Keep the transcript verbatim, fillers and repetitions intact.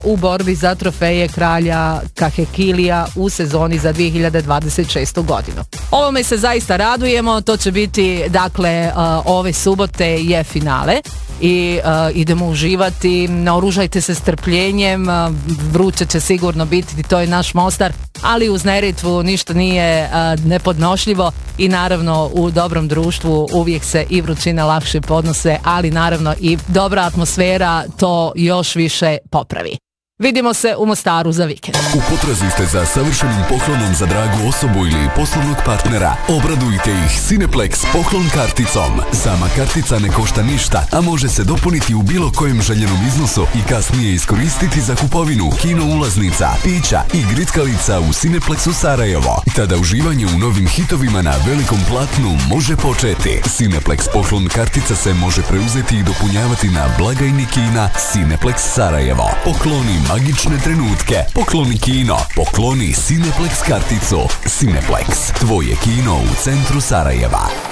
u borbi za trofeje kralja Kahekilija u sezoni za dvije hiljade dvadeset šestu godinu. Ovome se zaista radujemo, to će biti, dakle, ove subote je finale i uh, idemo uživati, naoružajte se strpljenjem, uh, vruće će sigurno biti, to je naš Mostar, ali uz Neretvu ništa nije uh, nepodnošljivo i naravno u dobrom društvu uvijek se i vrućine lakše podnose, ali naravno i dobra atmosfera to još više popravi. Vidimo se u Mostaru za vikend. U potrazi ste za savršenim poklonom za dragu osobu ili poslovnog partnera. Obradujte ih Cineplex poklon karticom. Sama kartica ne košta ništa, a može se dopuniti u bilo kojem željenom iznosu i kasnije iskoristiti za kupovinu kino ulaznica, pića i grickalica u Cineplexu Sarajevo. Tada uživanje u novim hitovima na velikom platnu može početi. Cineplex poklon kartica se može preuzeti i dopunjavati na blagajni kina Cineplex Sarajevo. Pokloni magične trenutke, pokloni kino, pokloni Cineplex karticu. Cineplex, tvoje kino u centru Sarajeva.